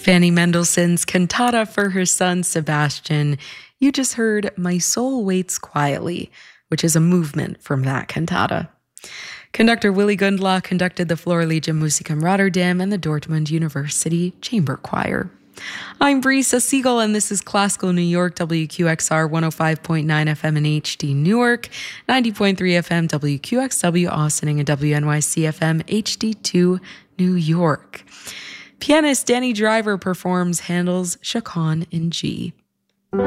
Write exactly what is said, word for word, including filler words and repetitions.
Fanny Mendelssohn's cantata for her son Sebastian. You just heard My Soul Waits Quietly, which is a movement from that cantata. Conductor Willy Gundlach conducted the Floraliga Musicum Rotterdam and the Dortmund University Chamber Choir. I'm Brisa Siegel, and this is Classical New York, W Q X R one oh five point nine F M in H D Newark, ninety point three F M W Q X W Austining, and W N Y C F M H D two New York. Pianist Danny Driver performs Handel's Chaconne in G.